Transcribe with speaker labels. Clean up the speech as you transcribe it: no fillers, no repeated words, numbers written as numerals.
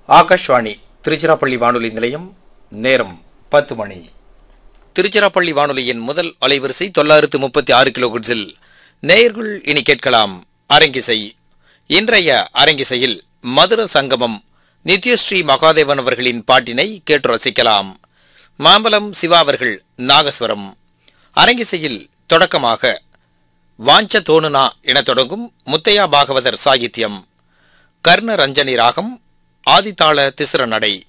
Speaker 1: ஆகாஷ்வாணி திருச்சிராப்பள்ளி வானொலி நிலையம். நேரம் 10 மணி. திருச்சிராப்பள்ளி வானொலியின் முதல் அலைவரிசை 936 கிலோஹெர்ட்ஸில் நேயர்கள் இனி கேட்கலாம் அரங்கிசை. இன்றைய அரங்கிசையில் மதுர சங்கமம் நித்யஸ்ரீ மகாதேவன் அவர்களின் பாட்டினை கேட்டு ரசிக்கலாம். மாம்பலம் சிவா அவர்கள் நாகஸ்வரம். அரங்கிசையில் தொடக்கமாக வாஞ்ச தோணுனா என தொடங்கும் முத்தையா பாகவதர் சாகித்யம், கர்ண ரஞ்சனி ராகம், ஆதித்தாள திஸ்ர நடை.